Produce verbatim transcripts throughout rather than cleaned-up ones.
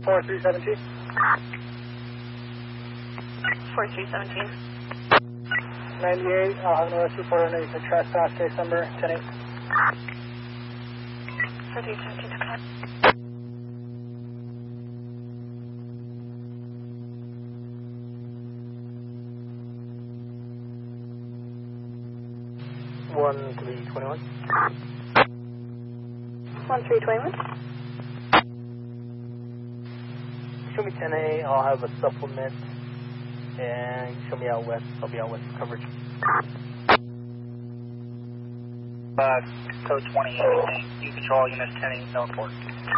four three seventeen. four three seventeen. ninety-eight, I'll have an arrest report underneath the trespass case number ten eight. four three seventeen, okay. one three twenty-one. one three twenty-one. Show me ten A, I'll have a supplement, and show me out west, I'll be out west for coverage. Uh, code twenty-eight, you control units ten eight, no report.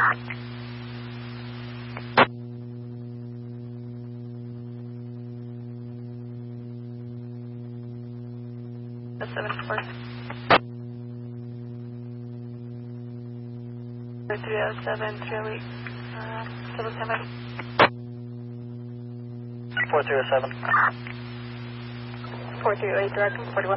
seven four. three oh seven, three oh eight, uh, civil standby. four three oh seven. four three oh eight, direct from forty-one.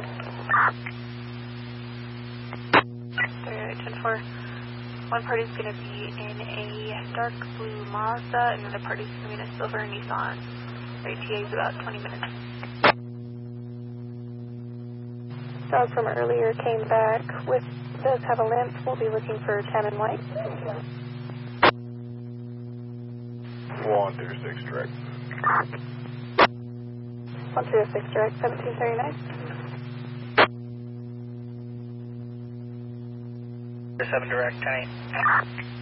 three oh eight, ten four. One party's going to be in a dark blue Mazda, and another party's going to be in a silver Nissan. Their E T A is about twenty minutes. Dog from earlier came back with, does have a limp. We'll be looking for tan and white. one three oh six direct. one three oh six direct, seventeen thirty-nine. seven direct, ten eight.